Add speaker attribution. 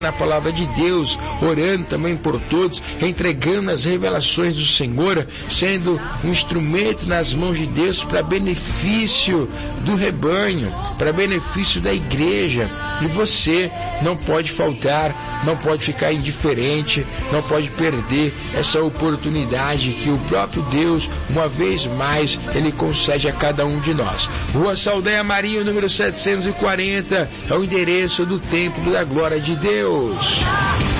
Speaker 1: na palavra de Deus, orando também por todos, entregando as revelações do Senhor, sendo um instrumento nas mãos de Deus para benefício do rebanho, para benefício da igreja. E você não pode faltar, não pode ficar indiferente, não pode perder essa oportunidade que o próprio Deus, uma vez mais, Ele concede a cada um de nós. Rua Saldanha Marinho, número 740, é o endereço do Templo da Glória de Deus.